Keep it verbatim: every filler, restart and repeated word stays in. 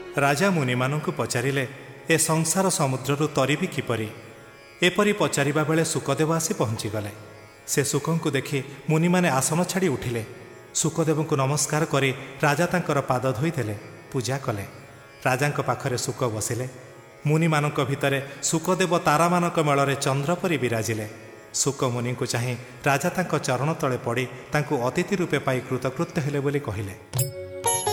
राजा मुनिमानंकु पचारिले ए संसार समुद्ररु तरिबी किपरि। एपरि पचारिबा बेले सुकदेव आसी पहुँचीगले। से सुकंकु देखि मुनिमाने आसन छाड़ी उठिले। सुकदेवंकु नमस्कार करी राजा तांकर पाद धोईदेले, पूजा कले। राजांक पाखरे सुक बसिले। मुनिमानंक भितरे सुकदेव तारामानक मेଳରେ चंद्र परि विराजिले। सुक मुनिଙ୍କୁ ଚାହିଁ ରାଜା ତାଙ୍କ ଚରଣ ତଳେ ପଡ଼ି ତାଙ୍କୁ ଅତିଥି ରୂପେ ପାଇ କୃତକୃତ୍ୟ ହେଲେ ବୋଲି କହିଲେ।